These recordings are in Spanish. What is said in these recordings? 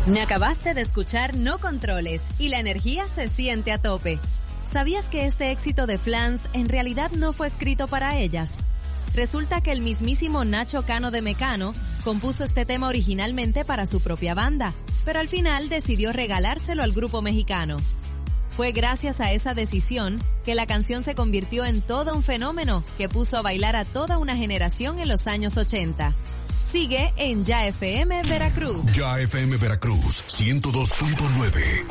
Me acabaste de escuchar No Controles y la energía se siente a tope. ¿Sabías que este éxito de Flans en realidad no fue escrito para ellas? Resulta que el mismísimo Nacho Cano de Mecano compuso este tema originalmente para su propia banda, pero al final decidió regalárselo al grupo mexicano. Fue gracias a esa decisión que la canción se convirtió en todo un fenómeno que puso a bailar a toda una generación en los años 80. Sigue en Ya FM Veracruz. Ya FM Veracruz, 102.9.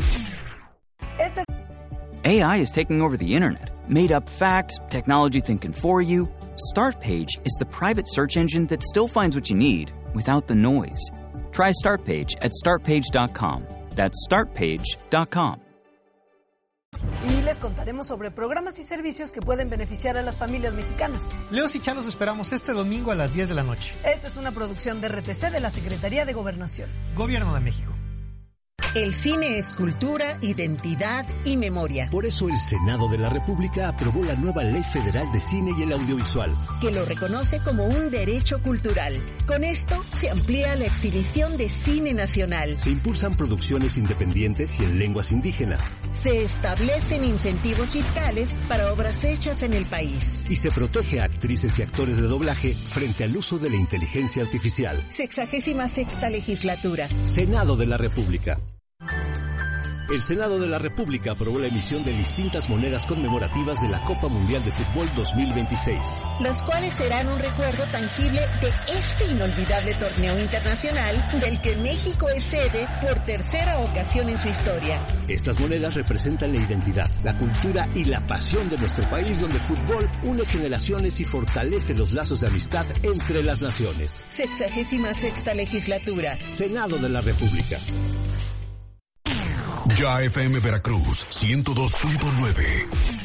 AI is taking over the internet. Made-up facts, technology thinking for you. Startpage is the private search engine that still finds what you need without the noise. Try Startpage at startpage.com. That's startpage.com. Y les contaremos sobre programas y servicios que pueden beneficiar a las familias mexicanas. Leos y Chá los esperamos este domingo a las 10 de la noche. Esta es una producción de RTC de la Secretaría de Gobernación. Gobierno de México. El cine es cultura, identidad y memoria. Por eso el Senado de la República aprobó la nueva Ley Federal de Cine y el Audiovisual, que lo reconoce como un derecho cultural. Con esto se amplía la exhibición de cine nacional. Se impulsan producciones independientes y en lenguas indígenas. Se establecen incentivos fiscales para obras hechas en el país. Y se protege a actrices y actores de doblaje frente al uso de la inteligencia artificial. 66ª legislatura. Senado de la República. El Senado de la República aprobó la emisión de distintas monedas conmemorativas de la Copa Mundial de Fútbol 2026. Las cuales serán un recuerdo tangible de este inolvidable torneo internacional del que México es sede por tercera ocasión en su historia. Estas monedas representan la identidad, la cultura y la pasión de nuestro país, donde el fútbol une generaciones y fortalece los lazos de amistad entre las naciones. 66ª legislatura. Senado de la República. Ya FM Veracruz, 102.9.